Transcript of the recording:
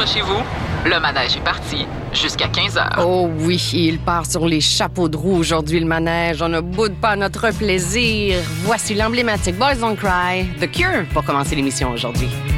accrochez-vous, le manège est parti jusqu'à 15h. Oh oui, il part sur les chapeaux de roue aujourd'hui, le manège. On ne boude pas notre plaisir. Voici l'emblématique Boys Don't Cry, The Cure, pour commencer l'émission aujourd'hui.